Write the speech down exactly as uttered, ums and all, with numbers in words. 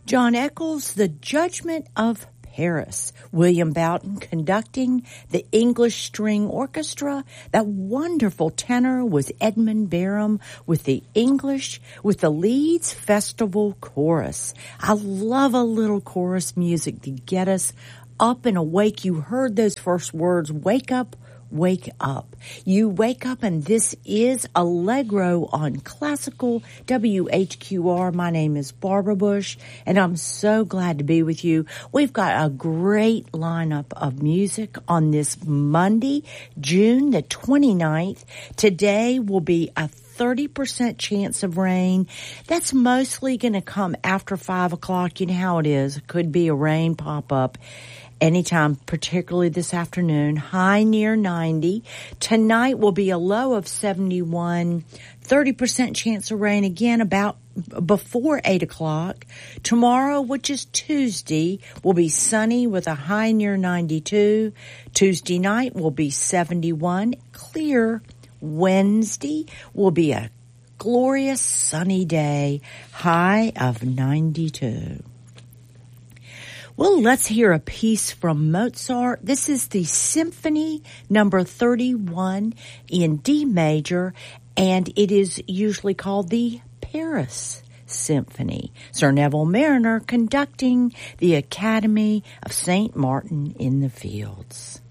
John Eccles, The Judgment of Paris. William Boughton conducting the English String Orchestra. That wonderful tenor was Edmund Barham with the English, with the Leeds Festival Chorus. I love a little chorus music to get us up and awake. You heard those first words, wake up, wake up. You wake up, and this is Allegro on Classical W H Q R. My name is Barbara Bush, and I'm so glad to be with you. We've got a great lineup of music on this Monday, June the twenty-ninth. Today will be a thirty percent chance of rain. That's mostly going to come after five o'clock. You know how it is. It could be a rain pop-up anytime, particularly this afternoon. High near ninety. Tonight will be a low of seventy-one. thirty percent chance of rain again about before eight o'clock. Tomorrow, which is Tuesday, will be sunny with a high near ninety-two. Tuesday night will be seventy-one. Clear. Wednesday will be a glorious sunny day, high of ninety-two. Well, let's hear a piece from Mozart. This is the Symphony number thirty-one in D major, and it is usually called the Paris Symphony. Sir Neville Marriner conducting the Academy of Saint Martin in the Fields.